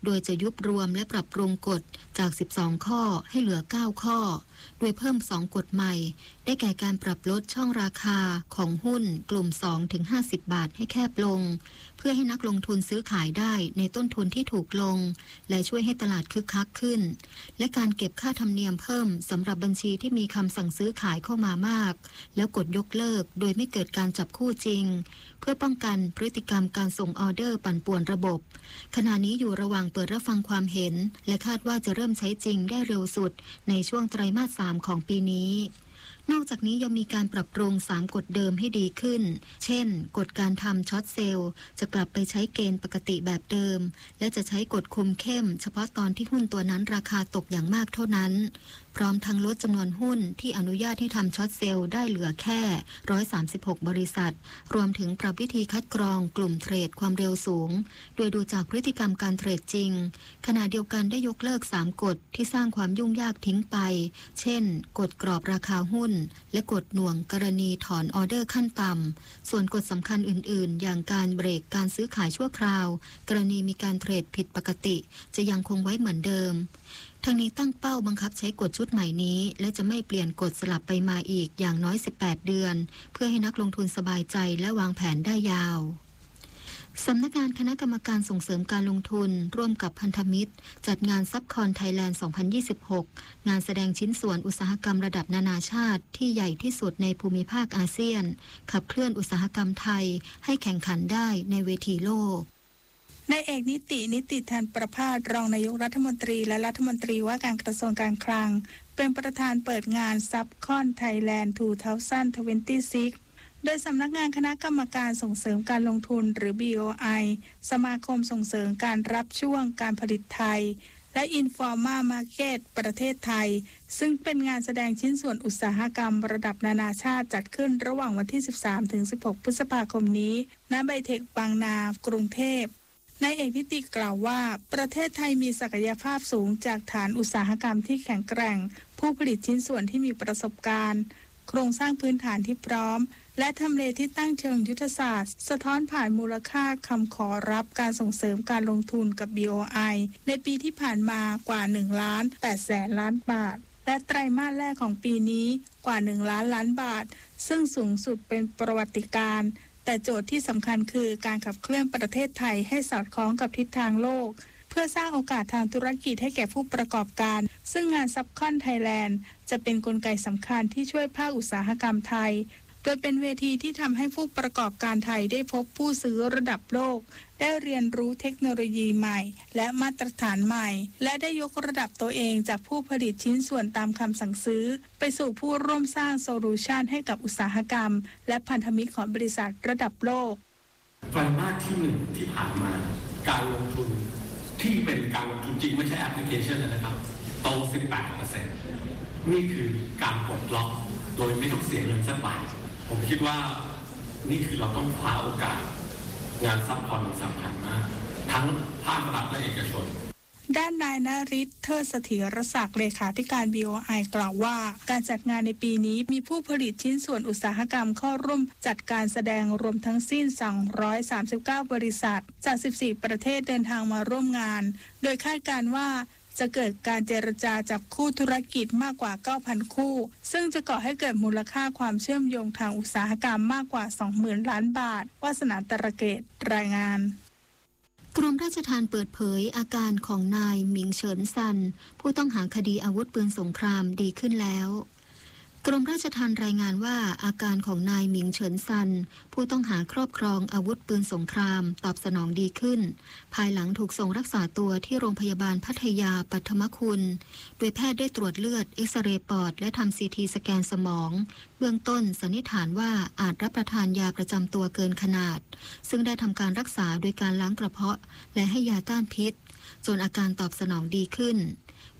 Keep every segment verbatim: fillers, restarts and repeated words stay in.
โดยจะยุบรวมและปรับปรุงกฎจากสิบสองข้อให้เหลือเก้าข้อโดยเพิ่มสองกฎใหม่ได้แก่การปรับลดช่องราคาของหุ้นกลุ่ม สองถึงห้าสิบ บาทให้แคบลงเพื่อให้นักลงทุนซื้อขายได้ในต้นทุนที่ถูกลงและช่วยให้ตลาดคึกคักขึ้นและการเก็บค่าธรรมเนียมเพิ่มสำหรับบัญชีที่มีคำสั่งซื้อขายเข้ามามากแล้วกดยกเลิกโดยไม่เกิดการจับคู่จริงเพื่อป้องกันพฤติกรรมการส่งออเดอร์ปั่นป่วนระบบขณะนี้อยู่ระหว่างเปิดรับฟังความเห็นและคาดว่าจะเริ่มใช้จริงได้เร็วสุดในช่วงไตรมาสสามของปีนี้นอกจากนี้ยังมีการปรับปรุงสามกฎเดิมให้ดีขึ้นเช่นกฎการทำช็อตเซลล์จะกลับไปใช้เกณฑ์ปกติแบบเดิมและจะใช้กฎคุมเข้มเฉพาะตอนที่หุ้นตัวนั้นราคาตกอย่างมากเท่านั้นพร้อมทั้งลดจำนวนหุ้นที่อนุญาตให้ทำช็อตเซลล์ได้เหลือแค่หนึ่งร้อยสามสิบหกบริษัทรวมถึงปรับวิธีคัดกรองกลุ่มเทรดความเร็วสูงโดยดูจากพฤติกรรมการเทรดจริงขณะเดียวกันได้ยกเลิกสามกฎที่สร้างความยุ่งยากทิ้งไปเช่นกฎกรอบราคาหุ้นและกฎหน่วงกรณีถอนออเดอร์ขั้นต่ำส่วนกฎสำคัญอื่นๆอย่างการเบรกการซื้อขายชั่วคราวกรณีมีการเทรดผิดปกติจะยังคงไว้เหมือนเดิมทางนี้ตั้งเป้าบังคับใช้กฎชุดใหม่นี้และจะไม่เปลี่ยนกฎสลับไปมาอีกอย่างน้อยสิบแปดเดือนเพื่อให้นักลงทุนสบายใจและวางแผนได้ยาวสำนักงานคณะกรรมการส่งเสริมการลงทุนร่วมกับพันธมิตรจัดงานซับคอนไทยแลนด์ สองพันยี่สิบหก งานแสดงชิ้นส่วนอุตสาหกรรมระดับนานาชาติที่ใหญ่ที่สุดในภูมิภาคอาเซียนขับเคลื่อนอุตสาหกรรมไทยให้แข่งขันได้ในเวทีโลกนายเอกนิตินิติธันประภาสรองนายกรัฐมนตรีและรัฐมนตรีว่าการกระทรวงการคลังเป็นประธานเปิดงานซับคอนไทยแลนด์ สองพันยี่สิบหก โดยสำนักงานคณะกรรมการส่งเสริมการลงทุนหรือ บี โอ ไอ สมาคมส่งเสริมการรับช่วงการผลิตไทยและ Informa Market ประเทศไทยซึ่งเป็นงานแสดงชิ้นส่วนอุตสาหกรรมระดับนานาชาติจัดขึ้นระหว่างวันที่ สิบสามถึงสิบหก พฤษภาคมนี้ณไบเทคบางนากรุงเทพนายเอกนิติกล่าวว่าประเทศไทยมีศักยภาพสูงจากฐานอุตสาหกรรมที่แข็งแกร่งผู้ผลิตชิ้นส่วนที่มีประสบการณ์โครงสร้างพื้นฐานที่พร้อมและทำเลที่ตั้งเชิงยุทธศาสตร์สะท้อนผ่านมูลค่าคำขอรับการส่งเสริมการลงทุนกับ บี โอ ไอ ในปีที่ผ่านมากว่าหนึ่งล้านแปดแสนล้านบาทและไตรมาสแรกของปีนี้กว่าหนึ่งล้านล้านบาทซึ่งสูงสุดเป็นประวัติการณ์แต่โจทย์ที่สำคัญคือการขับเคลื่อนประเทศไทยให้สอดคล้องกับทิศทางโลกเพื่อสร้างโอกาสทางธุรกิจให้แก่ผู้ประกอบการซึ่งงานซับคอนไทยแลนด์จะเป็นกลไกสำคัญที่ช่วยภาคอุตสาหกรรมไทยโดยเป็นเวทีที่ทำให้ผู้ประกอบการไทยได้พบผู้ซื้อระดับโลกได้เรียนรู้เทคโนโลยีใหม่และมาตรฐานใหม่และได้ยกระดับตัวเองจากผู้ผลิตชิ้นส่วนตามคำสั่งซื้อไปสู่ผู้ร่วมสร้างโซลูชันให้กับอุตสาหกรรมและพันธมิตรของบริษัทระดับโลกไตรมาสที่หนึ่งที่ผ่านมาการลงทุนที่เป็นการลงทุนจริงไม่ใช่แอปพลิเคชันนะครับโต สิบแปดเปอร์เซ็นต์ นี่คือการปลดล็อกโดยไม่ต้องเสียเงินสักบาทผมคิดว่านี่คือเราต้องคว้าโอกาสงานซับคอนสำคัญมากทั้งภาครัฐและเอกชนด้านนายนฤทธิ์เทิดเสถียรศักดิ์เลขาธิการ บี โอ ไอ กล่าวว่าการจัดงานในปีนี้มีผู้ผลิตชิ้นส่วนอุตสาหกรรมเข้าร่วมจัดการแสดงรวมทั้งสิ้นสองร้อยสามสิบเก้าบริษัทจากสิบสี่ประเทศเดินทางมาร่วมงานโดยคาดการณ์ว่าจะเกิดการเจรจาจับคู่ธุรกิจมากกว่า เก้าพัน คู่ซึ่งจะก่อให้เกิดมูลค่าความเชื่อมโยงทางอุตสาหกรรมมากกว่า สองหมื่น ล้านบาทวาสนาตระเกตรายงานกรมราชทัณฑ์เปิดเผยอาการของนายหมิงเฉินซันผู้ต้องหาคดีอาวุธปืนสงครามดีขึ้นแล้วกรมราชทัณฑ์รายงานว่าอาการของนายหมิงเฉินซันผู้ต้องหาครอบครองอาวุธปืนสงครามตอบสนองดีขึ้นภายหลังถูกส่งรักษาตัวที่โรงพยาบาลพัทยาปัทมคุณโดยแพทย์ได้ตรวจเลือดเอ็กซเรย์ปอดและทำซีทีสแกนสมองเบื้องต้นสันนิษฐานว่าอาจรับประทานยาประจำตัวเกินขนาดซึ่งได้ทำการรักษาโดยการล้างกระเพาะและให้ยาต้านพิษจนอาการตอบสนองดีขึ้น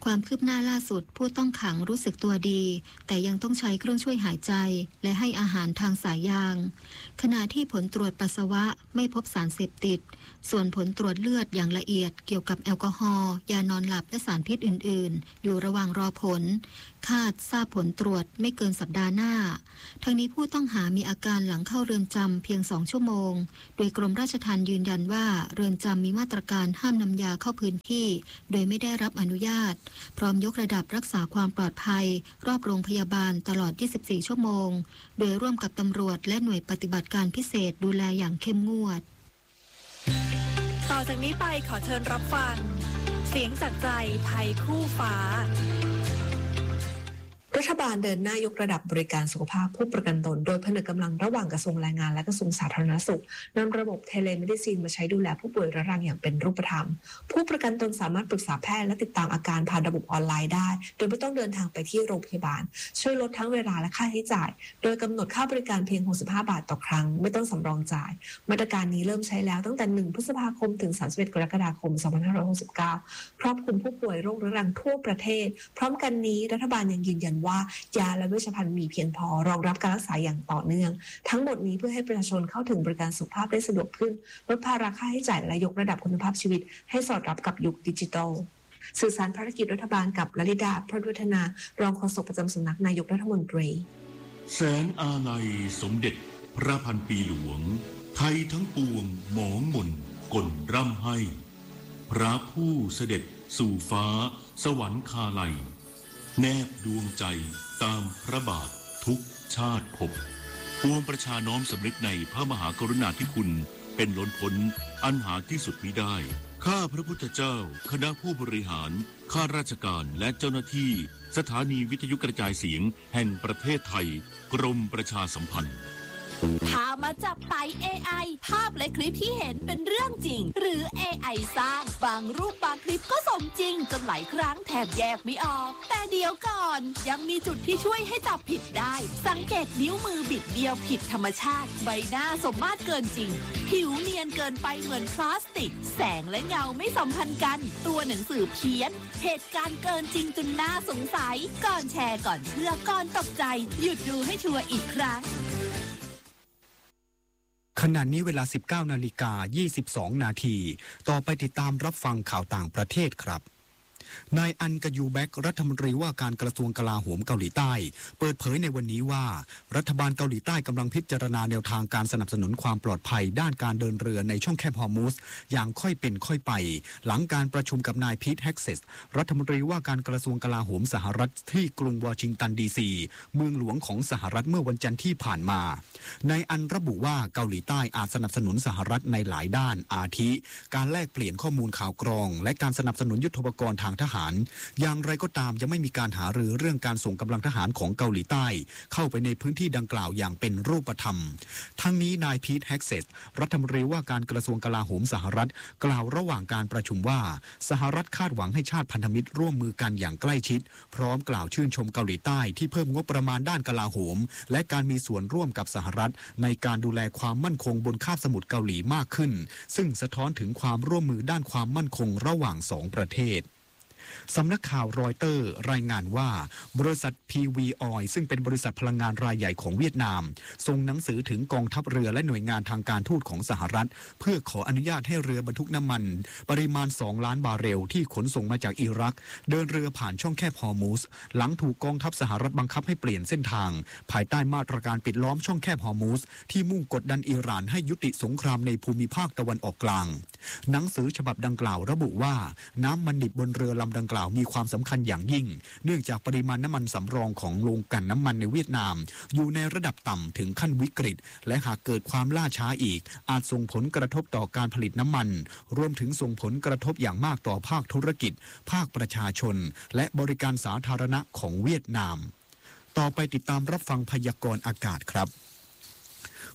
ความคืบหน้าล่าสุดผู้ต้องขังรู้สึกตัวดีแต่ยังต้องใช้เครื่องช่วยหายใจและให้อาหารทางสายยางขณะที่ผลตรวจปัสสาวะไม่พบสารเสพติดส่วนผลตรวจเลือดอย่างละเอียดเกี่ยวกับแอลกอฮอล์ยานอนหลับและสารพิษอื่นๆอยู่ระหว่างรอผลคาดทราบผลตรวจไม่เกินสัปดาห์หน้าทั้งนี้ผู้ต้องหามีอาการหลังเข้าเรือนจำเพียงสองชั่วโมงโดยกรมราชทัณฑ์ยืนยันว่าเรือนจำมีมาตรการห้ามนำยาเข้าพื้นที่โดยไม่ได้รับอนุญาตพร้อมยกระดับรักษาความปลอดภัยรอบโรงพยาบาลตลอดยี่สิบสี่ชั่วโมงโดยร่วมกับตำรวจและหน่วยปฏิบัติการพิเศษดูแลอย่างเข้มงวดต่อจากนี้ไปขอเชิญรับฟังเสียงจากใจไทยคู่ฟ้ารัฐบาลเดินหน้ายกระดับบริการสุขภาพผู้ประกันตนโดยผนึกกำลังระหว่างกระทรวงแรงงานและกระทรวงสาธารณสุขนำระบบเทเลเมดิซินมาใช้ดูแลผู้ป่วยเรื้อรังอย่างเป็นรูปธรรมผู้ประกันตนสามารถปรึกษาแพทย์และติดตามอาการผ่านระบบออนไลน์ได้โดยไม่ต้องเดินทางไปที่โรงพยาบาลช่วยลดทั้งเวลาและค่าใช้จ่ายโดยกำหนดค่าบริการเพียงหกสิบห้าบาทต่อครั้งไม่ต้องสำรองจ่ายมาตรการนี้เริ่มใช้แล้วตั้งแต่หนึ่งพฤษภาคมถึงสามสิบเอ็ดกรกฎาคมสองพันห้าร้อยหกสิบเก้าครอบคลุมผู้ป่วยโรคเรื้อรังทั่วประเทศพร้อมกันนี้รัฐบาลยังยืนยันว่ายาและเวชภัณฑ์มีเพียงพอรองรับการรักษาอย่างต่อเนื่องทั้งหมดนี้เพื่อให้ประชาชนเข้าถึงบริการสุขภาพได้สะดวกขึ้นลดภาระค่าใช้จ่ายและยกระดับคุณภาพชีวิตให้สอดรับกับยุคดิจิทัลสื่อสารภารกิจรัฐบาลกับลลิดาพรหมวัฒนารองโฆษกประจำสำนักนายกรัฐมนตรีแสนอาลัยสมเด็จพระพันปีหลวงไทยทั้งปวงหมองมนกลร่ำให้พระผู้เสด็จสู่ฟ้าสวรรคาลัยแนบดวงใจตามพระบาททุกชาติภพปวงประชาน้อมสำนึกในพระมหากรุณาธิคุณเป็นล้นพ้นอันหาที่สุดมิได้ข้าพระพุทธเจ้าคณะผู้บริหารข้าราชการและเจ้าหน้าที่สถานีวิทยุกระจายเสียงแห่งประเทศไทยกรมประชาสัมพันธ์ถ้ามาจับไต่ เอ ไอ ภาพและคลิปที่เห็นเป็นเรื่องจริงหรือ เอ ไอ สร้างบางรูปบางคลิปก็สมจริงจนหลายครั้งแทบแยกไม่ออกแต่เดี๋ยวก่อนยังมีจุดที่ช่วยให้จับผิดได้สังเกตนิ้วมือบิดเบี้ยวผิดธรรมชาติใบหน้าสมมาตรเกินจริงผิวเนียนเกินไปเหมือนพลาสติกแสงและเงาไม่สัมพันธ์กันตัวหนังสือเพี้ยนเหตุการณ์เกินจริงจนน่าสงสัยก่อนแชร์ก่อนเชื่อก่อนตกใจหยุดดูให้ชัวร์อีกครั้งขณะนี้เวลา สิบเก้านาฬิกายี่สิบสองนาทีต่อไปติดตามรับฟังข่าวต่างประเทศครับนายอันกยูแบกรัฐมนตรีว่าการกระทรวงกลาโหมเกาหลีใต้เปิดเผยในวันนี้ว่ารัฐบาลเกาหลีใต้กำลังพิจารณาแนวทางการสนับสนุนความปลอดภัยด้านการเดินเรือในช่องแคบฮอร์มุสอย่างค่อยเป็นค่อยไปหลังการประชุมกับนายพีทแฮกเซสรัฐมนตรีว่าการกระทรวงกลาโหมสหรัฐที่กรุงวอชิงตันดีซีเมืองหลวงของสหรัฐเมื่อวันจันทร์ที่ผ่านมานายอันระบุว่าเกาหลีใต้อาจสนับสนุนสหรัฐในหลายด้านอาทิการแลกเปลี่ยนข้อมูลข่าวกรองและการสนับสนุนยุทโธปกรณ์ทางทหารอย่างไรก็ตามยังไม่มีการหารือเรื่องการส่งกำลังทหารของเกาหลีใต้เข้าไปในพื้นที่ดังกล่าวอย่างเป็นรูปธรรมทั้งนี้นายพีทแฮกเซสรัฐมนตรีว่าการกระทรวงกลาโหมสหรัฐกล่าวระหว่างการประชุมว่าสหรัฐคาดหวังให้ชาติพันธมิตรร่วมมือกันอย่างใกล้ชิดพร้อมกล่าวชื่นชมเกาหลีใต้ที่เพิ่มงบประมาณด้านกลาโหมและการมีส่วนร่วมกับสหรัฐในการดูแลความมั่นคงบนคาบสมุทรเกาหลีมากขึ้นซึ่งสะท้อนถึงความร่วมมือด้านความมั่นคงระหว่างสองประเทศสำนักข่าวรอยเตอร์รายงานว่าบริษัท พี วี Oil ซึ่งเป็นบริษัทพลังงานรายใหญ่ของเวียดนามส่งหนังสือถึงกองทัพเรือและหน่วยงานทางการทูตของสหรัฐเพื่อขออนุญาตให้เรือบรรทุกน้ำมันปริมาณสองล้านบาร์เรลที่ขนส่งมาจากอิรักเดินเรือผ่านช่องแคบฮอร์มุสหลังถูกกองทัพสหรัฐบังคับให้เปลี่ยนเส้นทางภายใต้มาตรการปิดล้อมช่องแคบฮอร์มุสที่มุ่งกดดันอิหร่านให้ยุติสงครามในภูมิภาคตะวันออกกลางหนังสือฉบับดังกล่าวระบุว่าน้ำมันดิบบนเรือลำดังกล่าวมีความสำคัญอย่างยิ่งเนื่องจากปริมาณน้ำมันสำรองของโรงกลั่นน้ำมันในเวียดนามอยู่ในระดับต่ำถึงขั้นวิกฤตและหากเกิดความล่าช้าอีกอาจส่งผลกระทบต่อการผลิตน้ำมันรวมถึงส่งผลกระทบอย่างมากต่อภาคธุรกิจภาคประชาชนและบริการสาธารณะของเวียดนามต่อไปติดตามรับฟังพยากรณ์อากาศครับ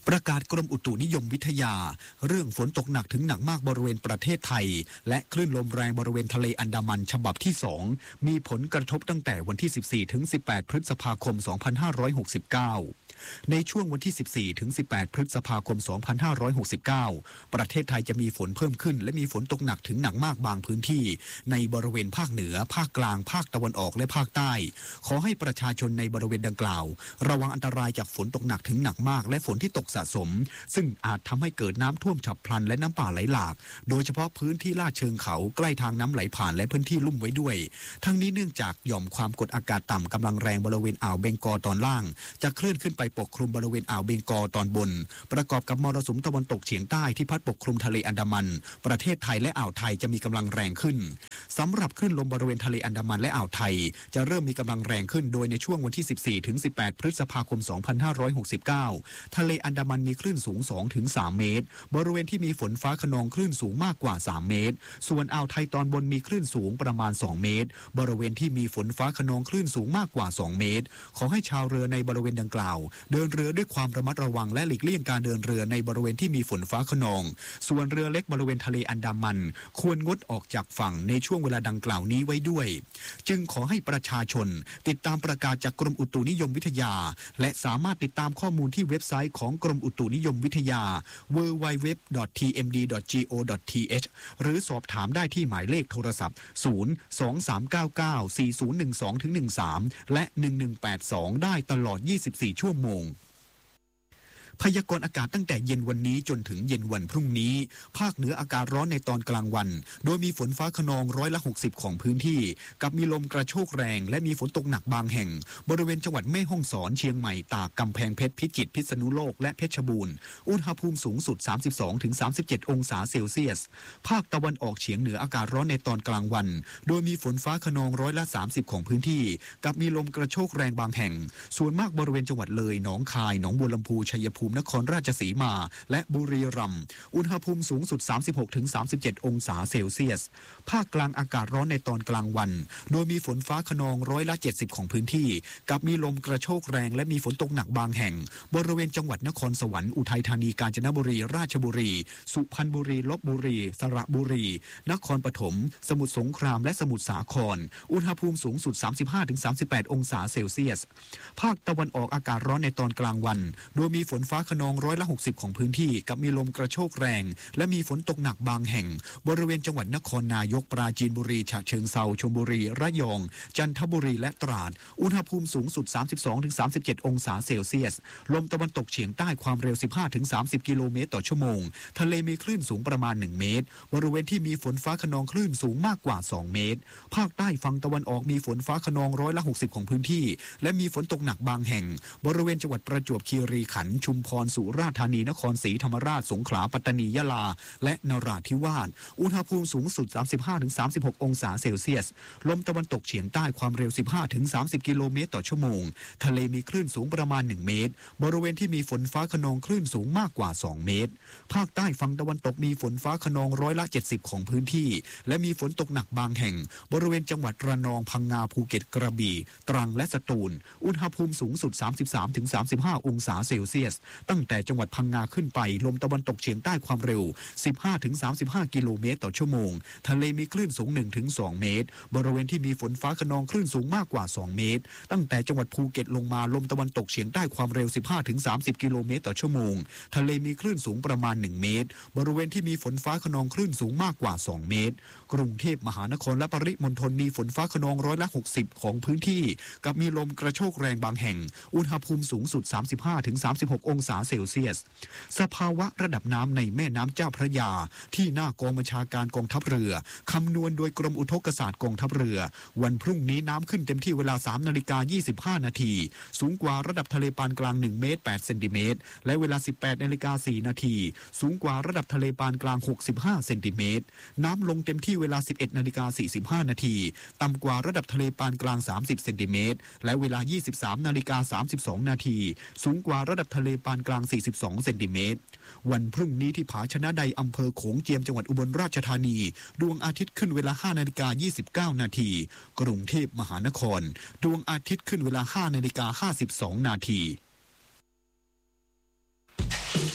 ประกาศกรมอุตุนิยมวิทยาเรื่องฝนตกหนักถึงหนักมากบริเวณประเทศไทยและคลื่นลมแรงบริเวณทะเลอันดามันฉบับที่สองมีผลกระทบตั้งแต่วันที่สิบสี่ถึงสิบแปดพฤษภาคมสองพันห้าร้อยหกสิบเก้าในช่วงวันที่สิบสี่ถึงสิบแปดพฤษภาคมสองพันห้าร้อยหกสิบเก้าประเทศไทยจะมีฝนเพิ่มขึ้นและมีฝนตกหนักถึงหนักมากบางพื้นที่ในบริเวณภาคเหนือภาคกลางภาคตะวันออกและภาคใต้ขอให้ประชาชนในบริเวณดังกล่าวระวังอันตรายจากฝนตกหนักถึงหนักมากและฝนที่ตกสะสมซึ่งอาจทำให้เกิดน้ำท่วมฉับพลันและน้ำป่าไหลหลากโดยเฉพาะพื้นที่ลาดเชิงเขาใกล้ทางน้ำไหลผ่านและพื้นที่ลุ่มไว้ด้วยทั้งนี้เนื่องจากหย่อมความกดอากาศต่ำกำลังแรงบริเวณอ่าวเบงกอลตอนล่างจะเคลื่อนขึ้นไปปกคลุมบริเวณอ่าวเบงกอลตอนบนประกอบกับมรสุมตะวันตกเฉียงใต้ที่พัดปกคลุมทะเลอันดามันประเทศไทยและอ่าวไทยจะมีกำลังแรงขึ้นสำหรับคลื่นลมบริเวณทะเลอันดามันและอ่าวไทยจะเริ่มมีกำลังแรงขึ้นโดยในช่วงวันที่สิบสี่ถึงสิบแปดพฤษภาคมสองพันห้าร้อยหกสิบเก้าทะเลอันดามันมีคลื่นสูงสองถึงสามเมตรบริเวณที่มีฝนฟ้าคะนองคลื่นสูงมากกว่าสามเมตรส่วนอ่าวไทยตอนบนมีคลื่นสูงประมาณสองเมตรบริเวณที่มีฝนฟ้าคะนองคลื่นสูงมากกว่าสองเมตรขอให้ชาวเรือในบริเวณดังกล่าวเดินเรือด้วยความระมัดระวังและหลีกเลี่ยงการเดินเรือในบริเวณที่มีฝนฟ้าคะนองส่วนเรือเล็กบริเวณทะเลอันดามันควรงดออกจากฝั่งในช่วงเวลาดังกล่าวนี้ไว้ด้วยจึงขอให้ประชาชนติดตามประกาศจากกรมอุตุนิยมวิทยาและสามารถติดตามข้อมูลที่เว็บไซต์ของกรมอุตุนิยมวิทยา ดับเบิลยู ดับเบิลยู ดับเบิลยู ดอท ที เอ็ม ดี ดอท จี โอ ดอท ที เอช หรือสอบถามได้ที่หมายเลขโทรศัพท์ศูนย์ สอง สาม เก้า เก้า สี่ ศูนย์ หนึ่ง สอง หนึ่ง สามและหนึ่ง หนึ่ง แปด สองได้ตลอดยี่สิบสี่ชั่วโมงพยากรณ์อากาศตั้งแต่เย็นวันนี้จนถึงเย็นวันพรุ่งนี้ภาคเหนืออากาศร้อนในตอนกลางวันโดยมีฝนฟ้าคะนองร้อยละหกสิบของพื้นที่กับมีลมกระโชกแรงและมีฝนตกหนักบางแห่งบริเวณจังหวัดแม่ฮ่องสอนเชียงใหม่ตากกำแพงเพชรพิจิตรพิษณุโลกและเพชรบูรณ์อุณหภูมิสูงสุด สามสิบสองถึงสามสิบเจ็ด องศาเซลเซียสภาคตะวันออกเฉียงเหนืออากาศร้อนในตอนกลางวันโดยมีฝนฟ้าคะนองร้อยละสามสิบของพื้นที่กับมีลมกระโชกแรงบางแห่งส่วนมากบริเวณจังหวัดเลยหนองคายหนองบัวลำพูชัยภูมินครราชสีมาและบุรีรัมย์อุณหภูมิสูงสุด สามสิบหกถึงสามสิบเจ็ด องศาเซลเซียสภาคกลางอากาศร้อนในตอนกลางวันโดยมีฝนฟ้าคะนองร้อยละเจ็ดสิบของพื้นที่กับมีลมกระโชกแรงและมีฝนตกหนักบางแห่งบริเวณจังหวัดนครสวรรค์อุทัยธานีกาญจนบุรีราชบุรีสุพรรณบุรีลพบุรีสระบุรีนครปฐมสมุทรสงครามและสมุทรสาครอุณหภูมิสูงสุด สามสิบห้าถึงสามสิบแปด องศาเซลเซียสภาคตะวันออกอากาศร้อนในตอนกลางวันโดยมีฝนฟ้าคะนองร้อยละหกสิบของพื้นที่กับมีลมกระโชกแรงและมีฝนตกหนักบางแห่งบริเวณจังหวัดนครนายกปราจีนบุรีฉะเชิงเทราชลบุรีระยองจันทบุรีและตราดอุณหภูมิสูงสุด สามสิบสองถึงสามสิบเจ็ด องศาเซลเซียสลมตะวันตกเฉียงใต้ความเร็ว สิบห้าถึงสามสิบ กิโลเมตรต่อชั่วโมงทะเลมีคลื่นสูงประมาณหนึ่งเมตรบริเวณที่มีฝนฟ้าคะนองคลื่นสูงมากกว่าสองเมตรภาคใต้ฝั่งตะวันออกมีฝนฟ้าคะนองร้อยละหกสิบของพื้นที่และมีฝนตกหนักบางแห่งบริเวณจังหวัดประจวบคีรีขันธ์ชุมพรสุราษฎร์ธานีนครศรีธรรมราชสงขลาปัตตานียะลาและนราธิวาสอุณหภูมิสูงสุด สามสิบห้าถึงสามสิบหก องศาเซลเซียสลมตะวันตกเฉียงใต้ความเร็ว สิบห้าถึงสามสิบ กิโลเมตรต่อชั่วโมงทะเลมีคลื่นสูงประมาณหนึ่งเมตรบริเวณที่มีฝนฟ้าคะนองคลื่นสูงมากกว่าสองเมตรภาคใต้ฝั่งตะวันตกมีฝนฟ้าคะนองร้อยละเจ็ดสิบของพื้นที่และมีฝนตกหนักบางแห่งบริเวณจังหวัดระนองพังงาภูเก็ตกระบี่ตรังและสตูลอุณหภูมิสูงสุด สามสิบสามถึงสามสิบห้า องศาเซลเซียสตั้งแต่จังหวัดพังงาขึ้นไปลมตะวันตกเฉียงใต้ความเร็ว สิบห้าถึงสามสิบห้า กิโลเมตรต่อชั่วโมงทะเลมีคลื่นสูง หนึ่งถึงสอง เมตรบริเวณที่มีฝนฟ้าคะนองคลื่นสูงมากกว่าสองเมตรตั้งแต่จังหวัดภูเก็ตลงมาลมตะวันตกเฉียงใต้ความเร็ว สิบห้าถึงสามสิบ กิโลเมตรต่อชั่วโมงทะเลมีคลื่นสูงประมาณหนึ่งเมตรบริเวณที่มีฝนฟ้าคะนองคลื่นสูงมากกว่าสองเมตรกรุงเทพมหานครและปริมณฑลมีฝนฟ้าคะนองร้อยละหกสิบของพื้นที่กับมีลมกระโชกแรงบางแห่งอุณหภูมิสูงสุด สามสิบห้าถึงสามสิบหก องศาเซลเซียสสภาวะระดับน้ำในแม่น้ำเจ้าพระยาที่หน้ากองบัญชาการกองทัพเรือคำนวณโดยกรมอุทกศาสตร์กองทัพเรือวันพรุ่งนี้น้ำขึ้นเต็มที่เวลา สามนาฬิกายี่สิบห้า นาทีสูงกว่าระดับทะเลปานกลางหนึ่งเมตรแปดเซนติเมตรและเวลา สิบแปดนาฬิกาสี่ นาทีสูงกว่าระดับทะเลปานกลางหกสิบห้าเซนติเมตรน้ำลงเต็มที่เวลา สิบเอ็ดนาฬิกาสี่สิบห้า นาทีต่ำกว่าระดับทะเลปานกลางสามสิบเซนติเมตรและเวลา ยี่สิบสามนาฬิกาสามสิบสอง นาทีสูงกว่าระดับทะเลปานกลางสี่สิบสองเซนติเมตรวันพรุ่งนี้ที่ผาชนะใดอำเภอโขงเจียมจังหวัดอุบลราชธานีดวงอาทิตย์ขึ้นเวลา ห้านาฬิกายี่สิบเก้า นาทีกรุงเทพมหานครดวงอาทิตย์ขึ้นเวลา ห้านาฬิกาห้าสิบสอง นาที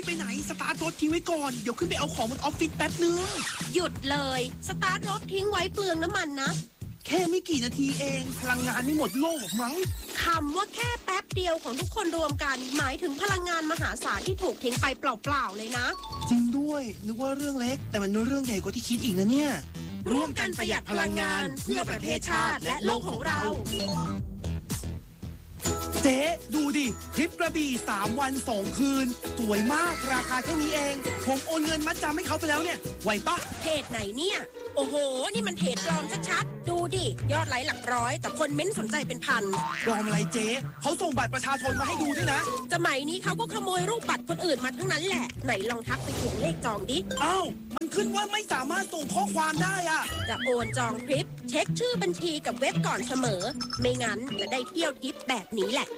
ไปไหนสตาร์ทรถทิ้งไว้ก่อนเดี๋ยวขึ้นไปเอาของบนออฟฟิศแป๊บนึงหยุดเลยสตาร์ทรถทิ้งไว้เปลืองน้ำมันนะแค่ไม่กี่นาทีเองพลังงานไม่หมดโลกมั้งคำว่าแค่แป๊บเดียวของทุกคนรวมกันหมายถึงพลังงานมหาศาลที่ถูกทิ้งไปเปล่าๆเลยนะจริงด้วยนึกว่าเรื่องเล็กแต่มันเรื่องใหญ่กว่าที่คิดอีกนะเนี่ยร่วมกันประหยัดพลังงานเพื่อประเทศชาติและโลกของเราเจ๊ดูดิทริปกระบี่สามวันสองคืนสวยมากราคาแค่นี้เองผมโอนเงินมัดจำให้เขาไปแล้วเนี่ยไหวปะเพจไหนเนี่ยโอ้โหนี่มันเพจปลอมชัดๆดูดิยอดไลค์หลักร้อยแต่คนเม้นสนใจเป็นพันปลอมอะไรเจ๊เขาส่งบัตรประชาชนมาให้ดูด้วยนะสมัยนี้เขาก็ขโมยรูปบัตรคนอื่นมาทั้งนั้นแหละไหนลองทักไปเขียนเลขจองดิอ้าวมันขึ้นว่าไม่สามารถส่งข้อความได้อะจะโอนจองทริปเช็คชื่อบัญชีกับเว็บก่อนเสมอไม่งั้นจะได้เที่ยวทริปแบบนี้แหละ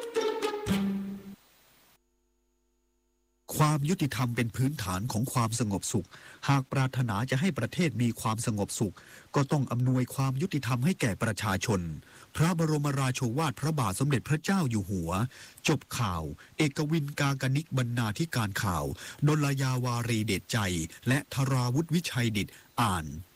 ความยุติธรรมเป็นพื้นฐานของความสงบสุขหากปรารถนาจะให้ประเทศมีความสงบสุขก็ต้องอำนวยความยุติธรรมให้แก่ประชาชนพระบรมราโชวาทพระบาทสมเด็จพระเจ้าอยู่หัวจบข่าวเอกวินกากนิกบรรณาธิการข่าวดลยาวารีเดชใจและธราวุฒิวิชัยดิษฐ์อ่าน